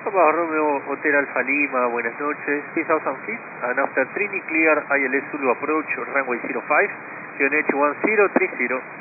Bajo Romeo Hotel Alfa Lima, buenas noches. 3000 feet and after Trini clear ILS Zulu approach runway 05, QNH 1030.